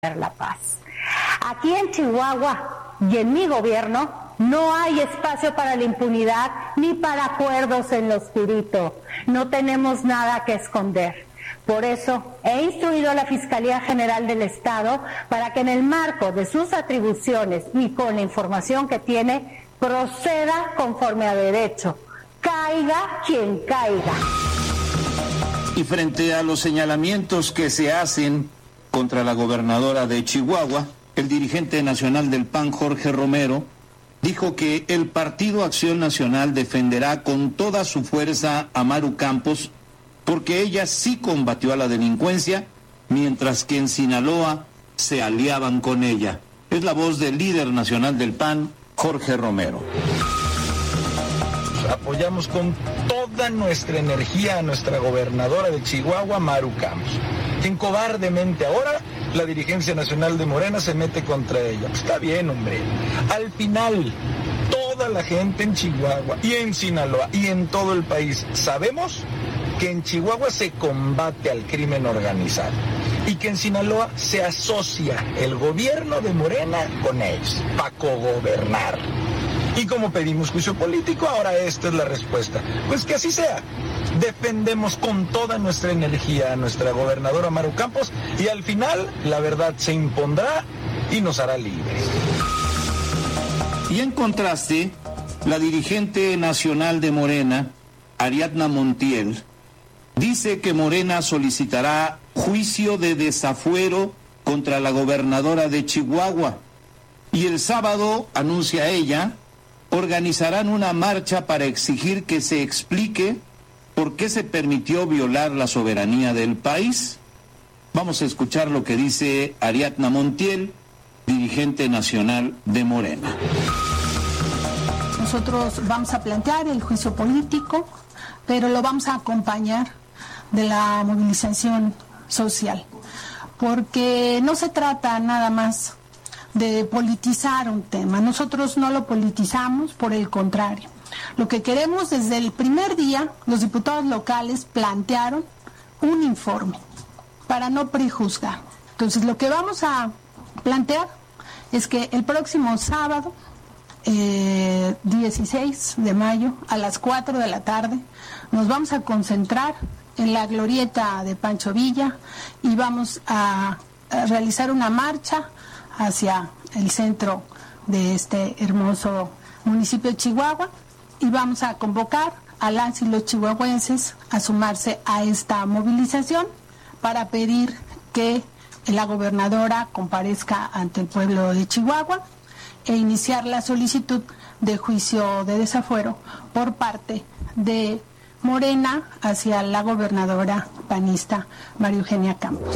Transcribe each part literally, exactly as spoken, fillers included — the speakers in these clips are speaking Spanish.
la paz. Aquí en Chihuahua y en mi gobierno no hay espacio para la impunidad ni para acuerdos en lo oscurito. No tenemos nada que esconder. Por eso he instruido a la Fiscalía General del Estado para que en el marco de sus atribuciones y con la información que tiene, proceda conforme a derecho. Caiga quien caiga. Y frente a los señalamientos que se hacen contra la gobernadora de Chihuahua, el dirigente nacional del P A N, Jorge Romero, dijo que el Partido Acción Nacional defenderá con toda su fuerza a Maru Campos porque ella sí combatió a la delincuencia, mientras que en Sinaloa se aliaban con ella. Es la voz del líder nacional del P A N, Jorge Romero. Apoyamos con toda nuestra energía a nuestra gobernadora de Chihuahua, Maru Campos, quien cobardemente ahora la dirigencia nacional de Morena se mete contra ella. Pues está bien, hombre. Al final, toda la gente en Chihuahua y en Sinaloa y en todo el país sabemos que en Chihuahua se combate al crimen organizado y que en Sinaloa se asocia el gobierno de Morena con ellos para cogobernar. Y como pedimos juicio político, ahora esta es la respuesta. Pues que así sea. Defendemos con toda nuestra energía a nuestra gobernadora Maru Campos y al final la verdad se impondrá y nos hará libres. Y en contraste, la dirigente nacional de Morena, Ariadna Montiel, dice que Morena solicitará juicio de desafuero contra la gobernadora de Chihuahua. Y el sábado, anuncia ella, organizarán una marcha para exigir que se explique por qué se permitió violar la soberanía del país. Vamos a escuchar lo que dice Ariadna Montiel, dirigente nacional de Morena. Nosotros vamos a plantear el juicio político, pero lo vamos a acompañar de la movilización social, porque no se trata nada más de politizar un tema. Nosotros no lo politizamos, por el contrario. Lo que queremos desde el primer día, los diputados locales plantearon un informe para no prejuzgar. Entonces, lo que vamos a plantear es que el próximo sábado, eh, dieciséis de mayo, a las cuatro de la tarde, nos vamos a concentrar en la glorieta de Pancho Villa y vamos a, a realizar una marcha hacia el centro de este hermoso municipio de Chihuahua y vamos a convocar a las y los chihuahuenses a sumarse a esta movilización para pedir que la gobernadora comparezca ante el pueblo de Chihuahua e iniciar la solicitud de juicio de desafuero por parte de Morena hacia la gobernadora panista María Eugenia Campos.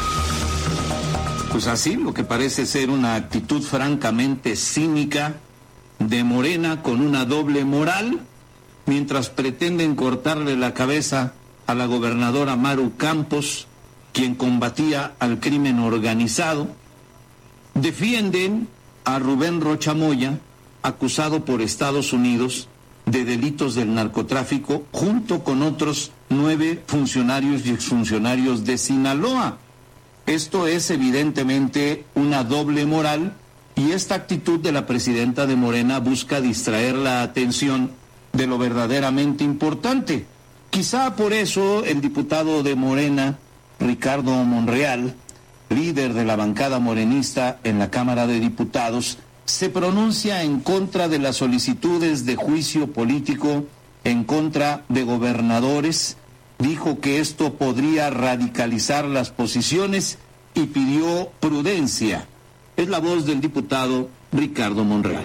Pues así, lo que parece ser una actitud francamente cínica de Morena con una doble moral, mientras pretenden cortarle la cabeza a la gobernadora Maru Campos, quien combatía al crimen organizado, defienden a Rubén Rocha Moya, acusado por Estados Unidos de delitos del narcotráfico, junto con otros nueve funcionarios y exfuncionarios de Sinaloa. Esto es evidentemente una doble moral y esta actitud de la presidenta de Morena busca distraer la atención de lo verdaderamente importante. Quizá por eso el diputado de Morena, Ricardo Monreal, líder de la bancada morenista en la Cámara de Diputados, se pronuncia en contra de las solicitudes de juicio político en contra de gobernadores. Dijo que esto podría radicalizar las posiciones y pidió prudencia. Es la voz del diputado Ricardo Monreal.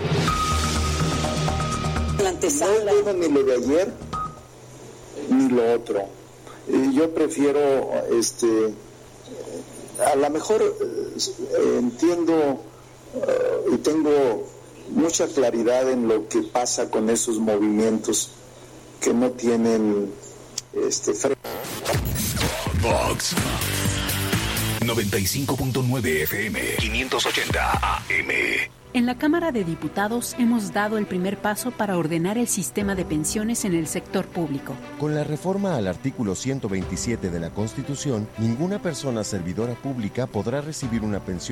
No digo ni lo de ayer ni lo otro. Eh, yo prefiero, este, a lo mejor eh, entiendo eh, y tengo mucha claridad en lo que pasa con esos movimientos que no tienen este freno. Vox noventa y cinco punto nueve F M, quinientos ochenta A M. En la Cámara de Diputados hemos dado el primer paso para ordenar el sistema de pensiones en el sector público. Con la reforma al artículo ciento veintisiete de la Constitución, ninguna persona servidora pública podrá recibir una pensión